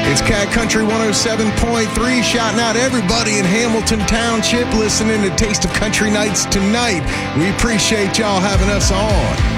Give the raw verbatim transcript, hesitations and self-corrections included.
It's Cat Country one oh seven point three, shouting out everybody in Hamilton Township listening to Taste of Country Nights tonight. We appreciate y'all having us on.